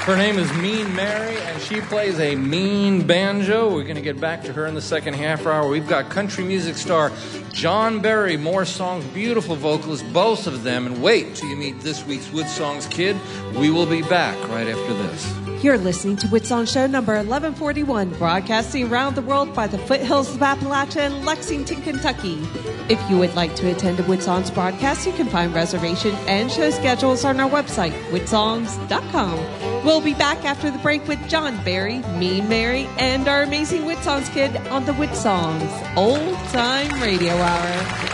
Her name is Mean Mary, and she plays a mean banjo. We're going to get back to her in the second half hour. We've got country music star John Berry, more songs, beautiful vocalist, both of them. And wait till you meet this week's Wood Songs kid. We will be back right after this. You're listening to Woodsong Show number 1141, broadcasting around the world by the foothills of Appalachia in Lexington, Kentucky. If you would like to attend a Woodsong's broadcast, you can find reservation and show schedules on our website, woodsongs.com. We'll be back after the break with John Berry, Mean Mary, and our amazing Woodsongs kid on the Woodsongs Old Time Radio Hour.